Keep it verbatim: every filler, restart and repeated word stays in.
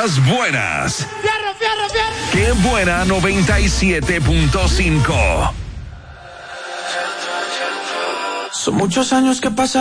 las buenas. ¡Fierro, fierro, fierro! ¡Qué buena noventa y siete punto cinco! Son muchos años que pasan